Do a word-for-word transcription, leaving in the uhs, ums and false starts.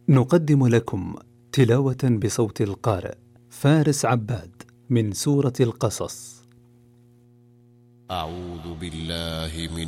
نقدم لكم تلاوة بصوت القارئ فارس عباد من سورة القصص. أعوذ بالله من